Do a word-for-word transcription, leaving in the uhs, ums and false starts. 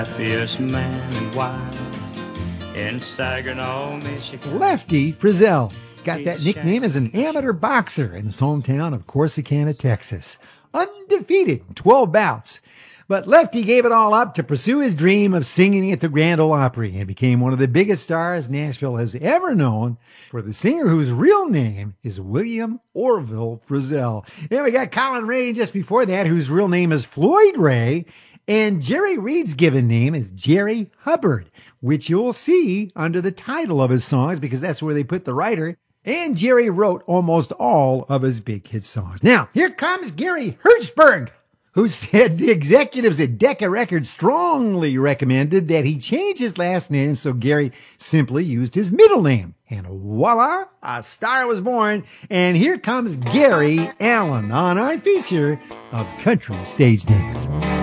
Happiest man and wife in Saginaw, Michigan. Lefty Frizzell got that nickname as an amateur boxer in his hometown of Corsicana, Texas. Undefeated in twelve bouts. But Lefty gave it all up to pursue his dream of singing at the Grand Ole Opry and became one of the biggest stars Nashville has ever known for the singer whose real name is William Orville Frizzell. And we got Colin Ray just before that, whose real name is Floyd Ray. And Jerry Reed's given name is Jerry Hubbard, which you'll see under the title of his songs because that's where they put the writer. And Jerry wrote almost all of his big hit songs. Now, here comes Gary Hertzberg, who said the executives at Decca Records strongly recommended that he change his last name, so Gary simply used his middle name. And voila, a star was born. And here comes Gary Allen on our feature of country stage names.